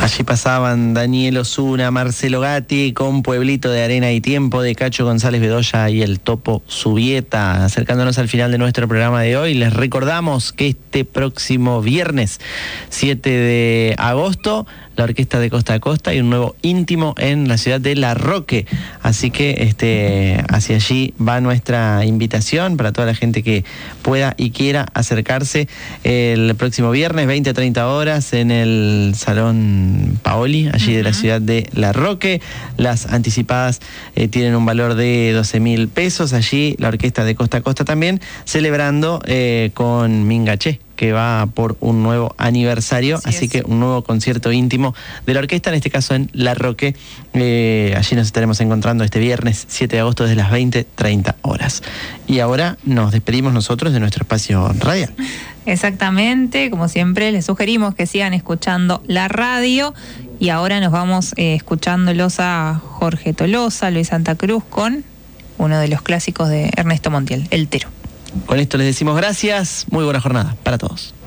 Allí pasaban Daniel Osuna, Marcelo Gatti con Pueblito de Arena y Tiempo de Cacho González Bedoya y el Topo Subieta. Acercándonos al final de nuestro programa de hoy, les recordamos que este próximo viernes 7 de agosto la Orquesta de Costa a Costa y un nuevo íntimo en la ciudad de La Roque. Así que hacia allí va nuestra invitación para toda la gente que pueda y quiera acercarse el próximo viernes, 20 a 30 horas, en el Salón Paoli, allí de la ciudad de La Roque. Las anticipadas tienen un valor de 12.000 pesos. Allí la Orquesta de Costa a Costa también celebrando con Mingaché, que va por un nuevo aniversario, así que un nuevo concierto íntimo de la orquesta, en este caso en La Roque. Allí nos estaremos encontrando este viernes 7 de agosto desde las 20:30 horas. Y ahora nos despedimos nosotros de nuestro espacio radial. Exactamente, como siempre les sugerimos que sigan escuchando la radio, y ahora nos vamos escuchándolos a Jorge Tolosa, Luis Santa Cruz, con uno de los clásicos de Ernesto Montiel, El Tero. Con esto les decimos gracias, muy buena jornada para todos.